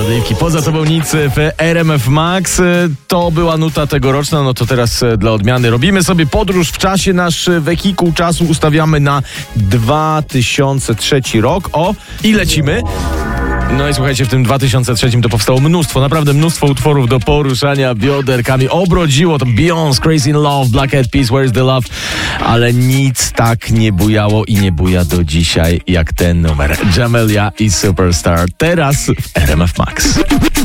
rozrywki. Poza tobą nic w RMF Max. To była nuta tegoroczna, no to teraz dla odmiany robimy sobie podróż w czasie. Nasz wehikuł czasu ustawiamy na 2003 rok. I lecimy. No i słuchajcie, w tym 2003 to powstało naprawdę mnóstwo utworów do poruszania bioderkami. Obrodziło to Beyoncé, Crazy in Love, Black Eyed Peas, Where's the Love, ale nic tak nie bujało i nie buja do dzisiaj jak ten numer. Jamelia i Superstar. Teraz w RMF Max.